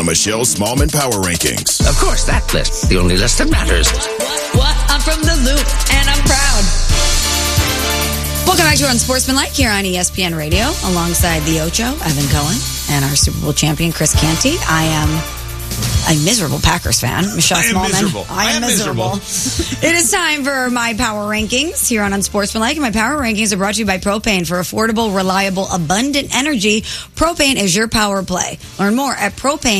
the Michelle Smallman Power Rankings. Of course, that list. The only list that matters. What? I'm from the Loop, and I'm proud. Welcome back to Unsportsmanlike here on ESPN Radio, alongside the Ocho, Evan Cohen, and our Super Bowl champion, Chris Canty. I am a miserable Packers fan. Michelle Smallman. I am miserable. It is time for my Power Rankings here on Unsportsmanlike. And my Power Rankings are brought to you by Propane. For affordable, reliable, abundant energy, Propane is your power play. Learn more at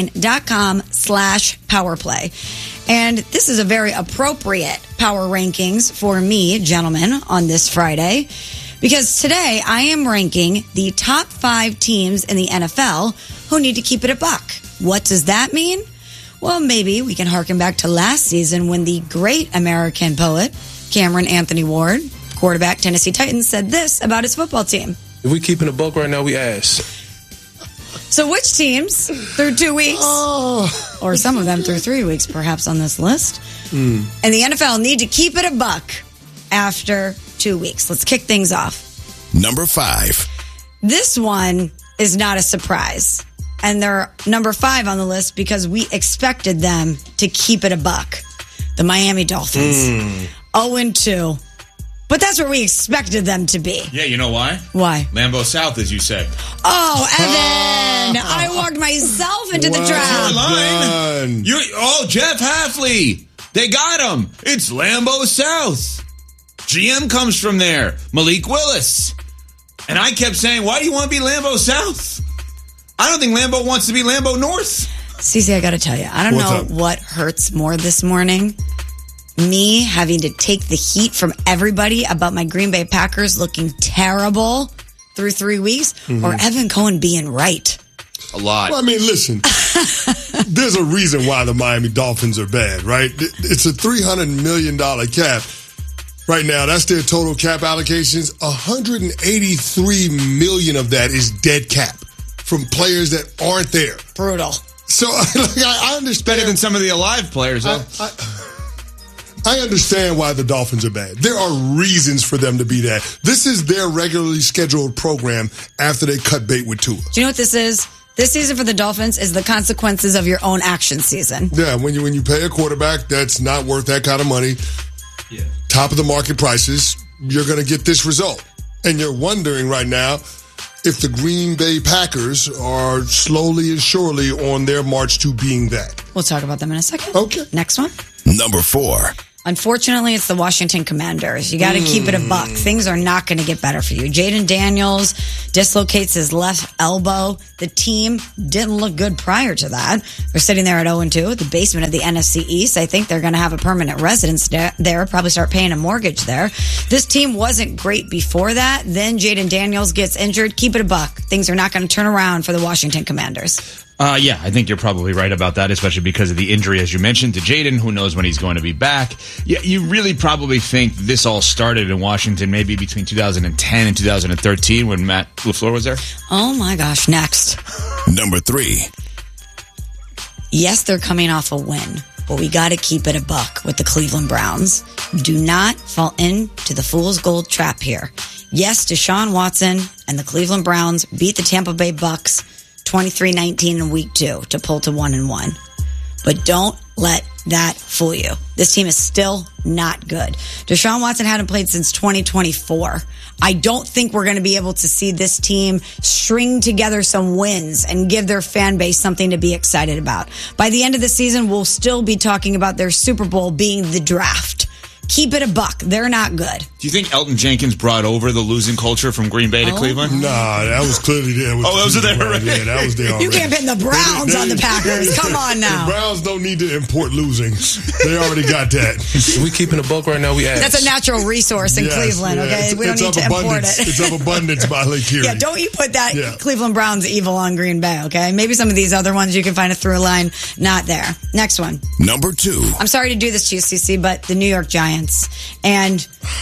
propane.com/powerplay. And this is a very appropriate Power Rankings for me, gentlemen, on this Friday. Because today I am ranking the top 5 teams in the NFL who need to keep it a buck. What does that mean? Well, maybe we can harken back to last season when the great American poet, Cameron Anthony Ward, quarterback Tennessee Titans, said this about his football team. If we keeping a buck right now, we ass. So which teams through 2 weeks, or some of them through 3 weeks perhaps on this list, and the NFL need to keep it a buck after 2 weeks? Let's kick things off. Number 5. This one is not a surprise. And they're number 5 on the list because we expected them to keep it a buck. The Miami Dolphins. 0-2. But that's where we expected them to be. Yeah, you know why? Why? Lambeau South, as you said. Oh, Evan! I walked myself into the trap. Line. Jeff Hafley. They got him. It's Lambeau South. GM comes from there. Malik Willis. And I kept saying, why do you want to be Lambeau South? I don't think Lambeau wants to be Lambeau North. Cece, I got to tell you, I don't know what hurts more this morning. Me having to take the heat from everybody about my Green Bay Packers looking terrible through 3 weeks, or Evan Cohen being right. A lot. Well, I mean, listen, there's a reason why the Miami Dolphins are bad, right? It's a $300 million cap. Right now, that's their total cap allocations. $183 million of that is dead cap from players that aren't there. Brutal. So I understand. Better than some of the alive players, though. I understand why the Dolphins are bad. There are reasons for them to be that. This is their regularly scheduled program after they cut bait with Tua. Do you know what this is? This season for the Dolphins is the consequences of your own action season. Yeah, when you pay a quarterback that's not worth that kind of money, top of the market prices, you're going to get this result. And you're wondering right now if the Green Bay Packers are slowly and surely on their march to being that. We'll talk about them in a second. Okay. Next one. Number 4. Unfortunately, it's the Washington Commanders. You got to keep it a buck. Things are not going to get better for you. Jaden Daniels dislocates his left elbow. The team didn't look good prior to that. They're sitting there at 0-2, the basement of the NFC East. I think they're going to have a permanent residence there, probably start paying a mortgage there. This team wasn't great before that. Then Jaden Daniels gets injured. Keep it a buck. Things are not going to turn around for the Washington Commanders. Yeah, I think you're probably right about that, especially because of the injury, as you mentioned, to Jaden. Who knows when he's going to be back? Yeah, you really probably think this all started in Washington maybe between 2010 and 2013 when Matt LaFleur was there? Oh, my gosh. Next. Number 3. Yes, they're coming off a win, but we got to keep it a buck with the Cleveland Browns. Do not fall into the fool's gold trap here. Yes, Deshaun Watson and the Cleveland Browns beat the Tampa Bay Bucks 23-19 in week 2 to pull to 1-1. But don't let that fool you. This team is still not good. Deshaun Watson hadn't played since 2024. I don't think we're going to be able to see this team string together some wins and give their fan base something to be excited about. By the end of the season, we'll still be talking about their Super Bowl being the draft. Keep it a buck. They're not good. Do you think Elton Jenkins brought over the losing culture from Green Bay to Cleveland? Nah, that was clearly there. Was it there? Right? Yeah, that was there already. You can't pin the Browns on the Packers. Come on now. The Browns don't need to import losing. They already got that. If we keeping a buck right now, we ass. That's a natural resource in Cleveland, okay? We don't need to import it. It's of abundance by Lake Erie. Yeah, don't you put that Cleveland Browns evil on Green Bay, okay? Maybe some of these other ones you can find a through line. Not there. Next one. Number 2. I'm sorry to do this to you, CC, but the New York Giants. And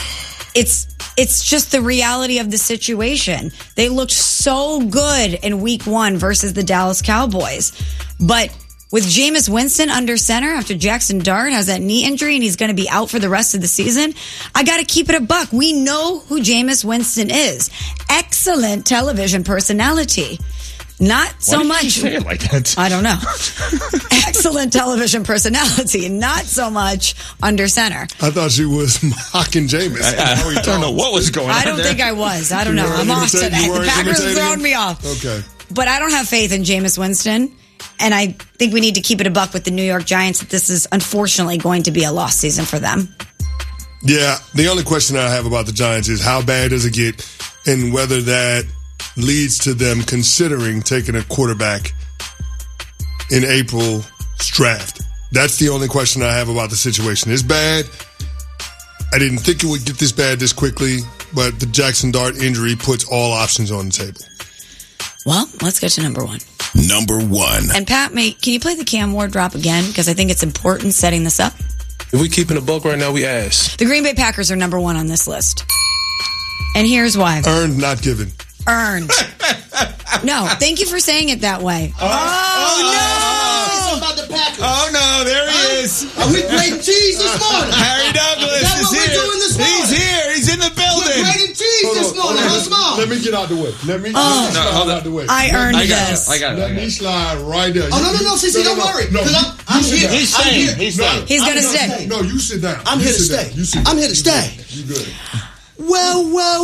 it's just the reality of the situation. They looked so good in week 1 versus the Dallas Cowboys. But with Jameis Winston under center after Jackson Dart has that knee injury and he's going to be out for the rest of the season, I got to keep it a buck. We know who Jameis Winston is. Excellent television personality. Not so much. You say it like that? I don't know. Excellent television personality, not so much under center. I thought she was mocking Jameis. I don't know what was going on. I don't think I was. I don't know. I'm off today. The Packers are throwing me off. Okay. But I don't have faith in Jameis Winston. And I think we need to keep it a buck with the New York Giants that this is unfortunately going to be a lost season for them. Yeah. The only question I have about the Giants is how bad does it get and whether that leads to them considering taking a quarterback in April's draft. That's the only question I have about the situation. It's bad. I didn't think it would get this bad this quickly, but the Jackson Dart injury puts all options on the table. Well, let's get to number one. Number one. And Pat, can you play the Cam Ward drop again? Because I think it's important setting this up. If we keeping a buck right now, we ass. The Green Bay Packers are number one on this list. And here's why. Earned, not given. Earned. No, thank you for saying it that way. No! About the Packers. Oh, no, there he is. Are we grating cheese this morning? Harry Douglas Is that is what here. we're doing this morning? He's here. He's in the building. We're grating cheese this morning. How small? Let me get out the way. Let me slide out the way. I earned this. I got it. Let me slide right there. Oh, no, CC, don't worry. No, I'm here. He's staying. He's staying. He's going to stay. No, you sit down. I'm here to stay. I'm here to stay. You good. Well.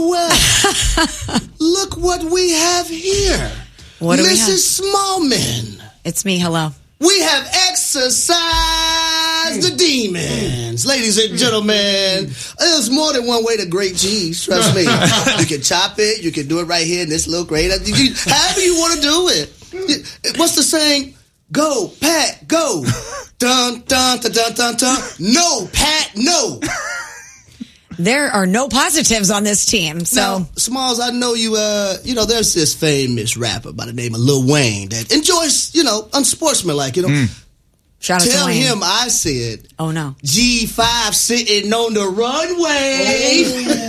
Look what we have here. What do we have? Mrs. Smallman. It's me. Hello. We have exercised the demons. Ladies and gentlemen, there's more than one way to grate cheese. Trust me. You can chop it. You can do it right here in this little grater. However you want to do it. What's the saying? Go, Pat, go. Dun, dun, dun, dun, dun, dun. No, Pat, no. There are no positives on this team. So, Now, Smalls, I know you, there's this famous rapper by the name of Lil Wayne that enjoys, unsportsmanlike, shout out to Tell Wayne. him I said, Oh, no. G5 sitting on the runway.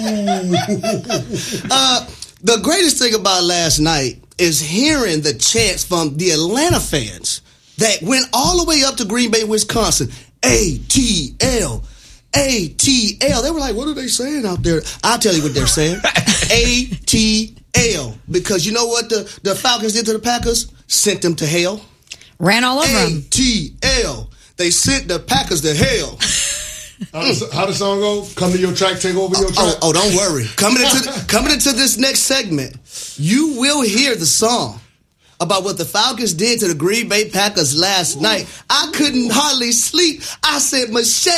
The greatest thing about last night is hearing the chants from the Atlanta fans that went all the way up to Green Bay, Wisconsin. ATL. ATL. They were like, what are they saying out there? I'll tell you what they're saying. ATL. Because you know what the Falcons did to the Packers? Sent them to hell. Ran all over them. ATL. They sent the Packers to hell. How the song go? Come to your track, take over your track. Oh, don't worry. Coming into this next segment, you will hear the song about what the Falcons did to the Green Bay Packers last night. I couldn't hardly sleep. I said, Michelle,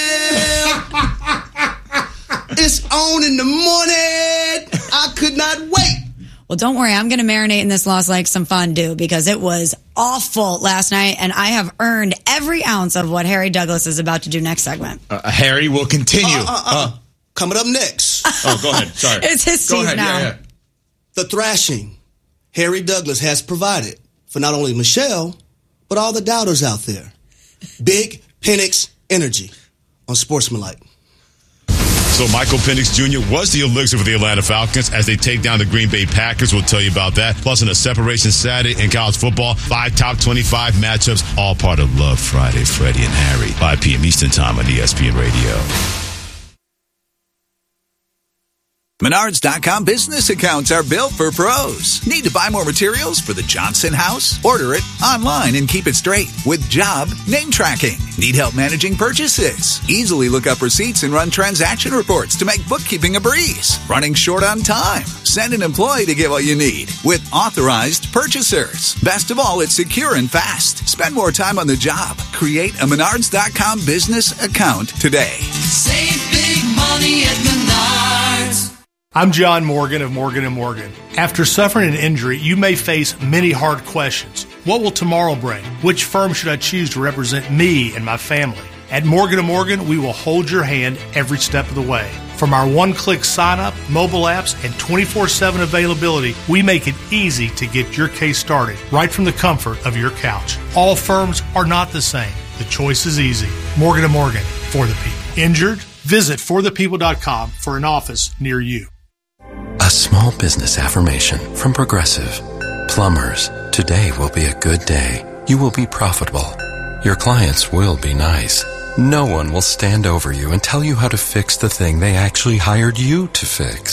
it's on in the morning. I could not wait. Well, don't worry. I'm going to marinate in this loss like some fondue because it was awful last night, and I have earned every ounce of what Harry Douglas is about to do next segment. Harry will continue. Coming up next. Go ahead. Sorry. It's his Go season ahead. now. Yeah. The thrashing Harry Douglas has provided for not only Michelle, but all the doubters out there. Big Penix Energy on Sportsmanlike. So Michael Penix Jr. was the elixir for the Atlanta Falcons as they take down the Green Bay Packers. We'll tell you about that. Plus, on a separation Saturday in college football, 5 top 25 matchups, all part of Love Friday. Freddie and Harry, 5 p.m. Eastern Time on ESPN Radio. Menards.com business accounts are built for pros. Need to buy more materials for the Johnson house? Order it online and keep it straight with job name tracking. Need help managing purchases? Easily look up receipts and run transaction reports to make bookkeeping a breeze. Running short on time? Send an employee to get what you need with authorized purchasers. Best of all, it's secure and fast. Spend more time on the job. Create a Menards.com business account today. Save big money at Menards. I'm John Morgan of Morgan & Morgan. After suffering an injury, you may face many hard questions. What will tomorrow bring? Which firm should I choose to represent me and my family? At Morgan & Morgan, we will hold your hand every step of the way. From our one-click sign-up, mobile apps, and 24/7 availability, we make it easy to get your case started right from the comfort of your couch. All firms are not the same. The choice is easy. Morgan & Morgan, for the people. Injured? Visit forthepeople.com for an office near you. A small business affirmation from Progressive. Plumbers, today will be a good day. You will be profitable. Your clients will be nice. No one will stand over you and tell you how to fix the thing they actually hired you to fix.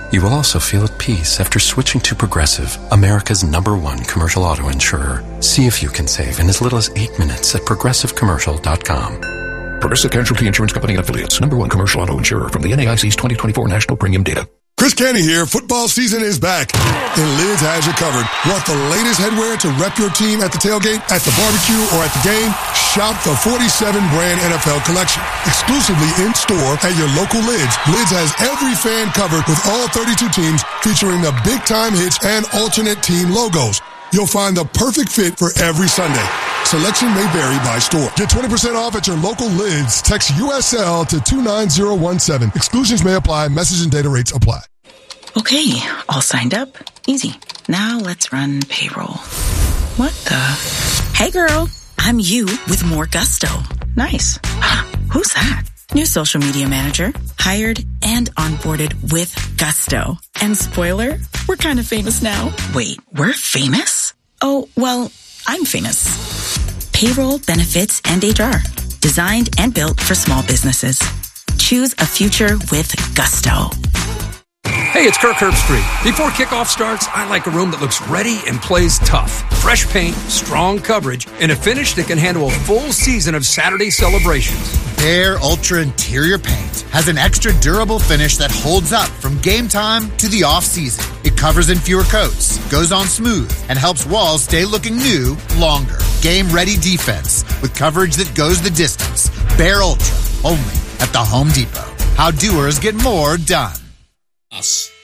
You will also feel at peace after switching to Progressive, America's #1 commercial auto insurer. See if you can save in as little as 8 minutes at progressivecommercial.com. Progressive Casualty Insurance Company and Affiliates. #1 commercial auto insurer from the NAIC's 2024 National Premium Data. Chris Canty here. Football season is back, and Lids has you covered. Want the latest headwear to rep your team at the tailgate, at the barbecue, or at the game? Shop the 47 brand NFL collection. Exclusively in store at your local Lids. Lids has every fan covered with all 32 teams featuring the big time hits and alternate team logos. You'll find the perfect fit for every Sunday. Selection may vary by store. Get 20% off at your local Lids. Text USL to 29017. Exclusions may apply. Message and data rates apply. Okay, all signed up. Easy. Now let's run payroll. What the? Hey girl, I'm you with more gusto. Nice. Who's that? New social media manager. Hired and onboarded with gusto. And spoiler, we're kind of famous now. Wait, we're famous? Oh, well, I'm famous. Payroll, benefits, and HR. Designed and built for small businesses. Choose a future with gusto. Hey, it's Kirk Herbstreit. Before kickoff starts, I like a room that looks ready and plays tough. Fresh paint, strong coverage, and a finish that can handle a full season of Saturday celebrations. Behr Ultra Interior Paint has an extra durable finish that holds up from game time to the off-season. It covers in fewer coats, goes on smooth, and helps walls stay looking new longer. Game-ready defense with coverage that goes the distance. Behr Ultra, only at the Home Depot. How doers get more done. Us.